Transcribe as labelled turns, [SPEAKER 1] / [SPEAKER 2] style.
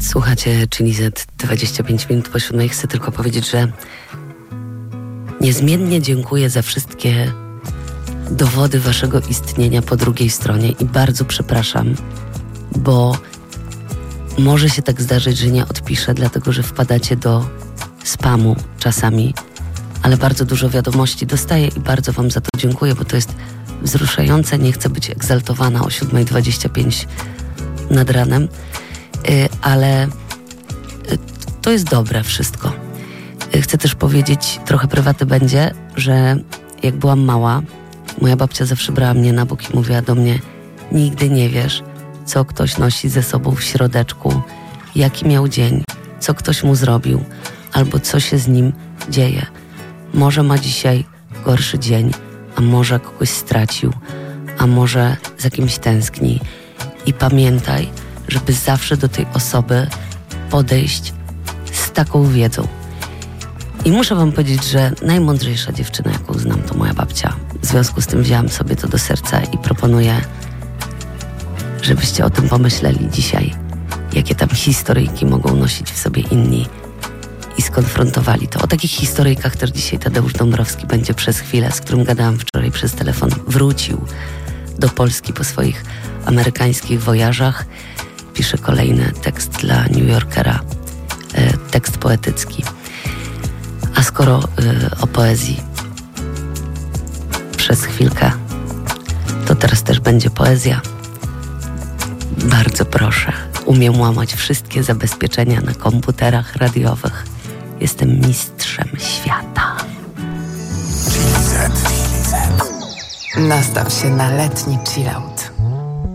[SPEAKER 1] Słuchacie Chili Z 25 minut po 7. Chcę tylko powiedzieć, że niezmiennie dziękuję za wszystkie dowody waszego istnienia po drugiej stronie i bardzo przepraszam, bo może się tak zdarzyć, że nie odpiszę, dlatego że wpadacie do spamu czasami, ale bardzo dużo wiadomości dostaję i bardzo wam za to dziękuję, bo to jest wzruszające. Nie chcę być egzaltowana o 7:25 nad ranem, ale to jest dobre wszystko. Chcę też powiedzieć, trochę prywaty będzie, że jak byłam mała, moja babcia zawsze brała mnie na bok i mówiła do mnie: nigdy nie wiesz, co ktoś nosi ze sobą w środeczku, jaki miał dzień, co ktoś mu zrobił, albo co się z nim dzieje. Może ma dzisiaj gorszy dzień, a może kogoś stracił, a może za kimś tęskni. I pamiętaj, żeby zawsze do tej osoby podejść z taką wiedzą. I muszę wam powiedzieć, że najmądrzejsza dziewczyna, jaką znam, to moja babcia. W związku z tym wzięłam sobie to do serca i proponuję, żebyście o tym pomyśleli dzisiaj, jakie tam historyjki mogą nosić w sobie inni i skonfrontowali to. O takich historyjkach też dzisiaj Tadeusz Dąbrowski będzie przez chwilę, z którym gadałam wczoraj przez telefon. Wrócił do Polski po swoich amerykańskich wojażach. Pisze kolejny tekst dla New Yorkera, tekst poetycki. A skoro o poezji przez chwilkę, to teraz też będzie poezja. Bardzo proszę, umiem łamać wszystkie zabezpieczenia na komputerach radiowych. Jestem mistrzem świata.
[SPEAKER 2] Chili Z. Nastaw się na letni chillout.